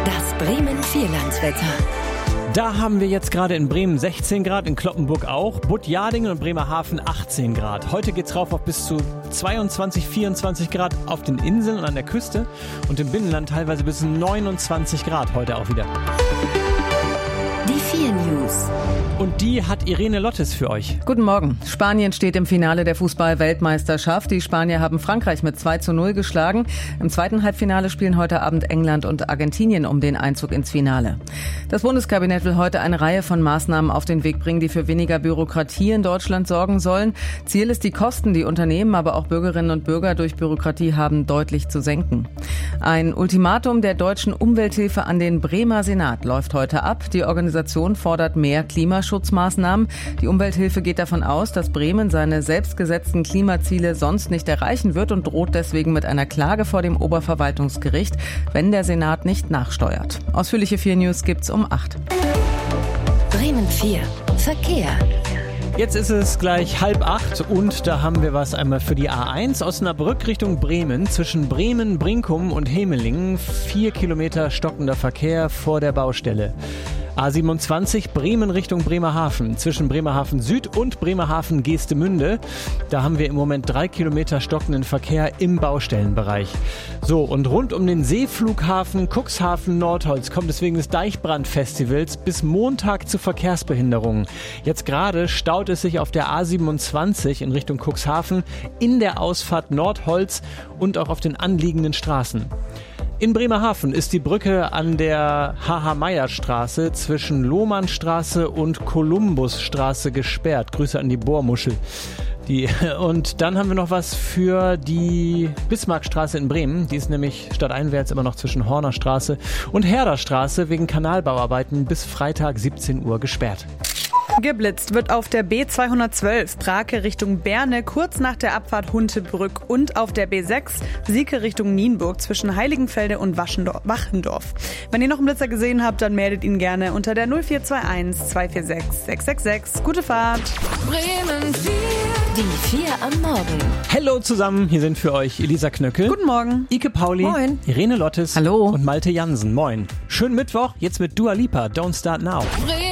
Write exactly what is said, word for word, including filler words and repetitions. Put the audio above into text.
Das Bremen Vierlandswetter. Da haben wir jetzt gerade in Bremen sechzehn Grad, in Cloppenburg auch, Buttjadingen und Bremerhaven achtzehn Grad. Heute geht's rauf auf bis zu zweiundzwanzig, vierundzwanzig Grad auf den Inseln und an der Küste und im Binnenland teilweise bis neunundzwanzig Grad heute auch wieder. Die vier News. Und die hat Irene Lottes für euch. Guten Morgen. Spanien steht im Finale der Fußball-Weltmeisterschaft. Die Spanier haben Frankreich mit zwei zu null geschlagen. Im zweiten Halbfinale spielen heute Abend England und Argentinien um den Einzug ins Finale. Das Bundeskabinett will heute eine Reihe von Maßnahmen auf den Weg bringen, die für weniger Bürokratie in Deutschland sorgen sollen. Ziel ist, die Kosten, die Unternehmen, aber auch Bürgerinnen und Bürger durch Bürokratie haben, deutlich zu senken. Ein Ultimatum der deutschen Umwelthilfe an den Bremer Senat läuft heute ab. Die Organisation fordert mehr Klimaschutzmaßnahmen. Die Umwelthilfe geht davon aus, dass Bremen seine selbstgesetzten Klimaziele sonst nicht erreichen wird und droht deswegen mit einer Klage vor dem Oberverwaltungsgericht, wenn der Senat nicht nachsteuert. Ausführliche vier News gibt's um acht. Bremen vier. Verkehr. Jetzt ist es gleich halb acht und da haben wir was einmal für die A eins. Osnabrück Richtung Bremen, zwischen Bremen, Brinkum und Hemelingen. Vier Kilometer stockender Verkehr vor der Baustelle. A siebenundzwanzig Bremen Richtung Bremerhaven, zwischen Bremerhaven Süd und Bremerhaven Geestemünde. Da haben wir im Moment drei Kilometer stockenden Verkehr im Baustellenbereich. So, und rund um den Seeflughafen Cuxhaven Nordholz kommt es wegen des Deichbrandfestivals bis Montag zu Verkehrsbehinderungen. Jetzt gerade staut es sich auf der A siebenundzwanzig in Richtung Cuxhaven, in der Ausfahrt Nordholz und auch auf den anliegenden Straßen. In Bremerhaven ist die Brücke an der H.H.-Meyer-Straße zwischen Lohmannstraße und Kolumbusstraße gesperrt. Grüße an die Bohrmuschel. Die, und dann haben wir noch was für die Bismarckstraße in Bremen. Die ist nämlich stadteinwärts immer noch zwischen Hornerstraße und Herderstraße wegen Kanalbauarbeiten bis Freitag siebzehn Uhr gesperrt. Geblitzt wird auf der B zweihundertzwölf Brake Richtung Berne kurz nach der Abfahrt Huntebrück und auf der B sechs Sieke Richtung Nienburg zwischen Heiligenfelde und Wachendorf. Wenn ihr noch einen Blitzer gesehen habt, dann meldet ihn gerne unter der null vier zwei eins zwei vier sechs sechs sechs sechs. Gute Fahrt! Bremen vier. Die vier am Morgen. Hallo zusammen, hier sind für euch Elisa Knöckel. Guten Morgen. Ike Pauli. Moin. Irene Lottes. Hallo. Und Malte Jansen. Moin. Schönen Mittwoch, jetzt mit Dua Lipa, Don't Start Now. Bremen